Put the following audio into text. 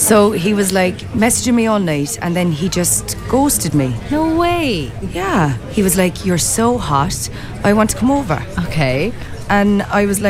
So he was like messaging me all night and then he just ghosted me. No way. Yeah. He was like, "You're so hot. I want to come over." Okay. And I was like,